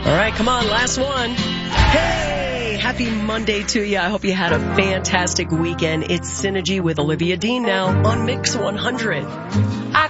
All right, come on, last one. Hey, happy Monday to you. I hope you had a fantastic weekend. It's Synergy with Olivia Dean now on Mix 100.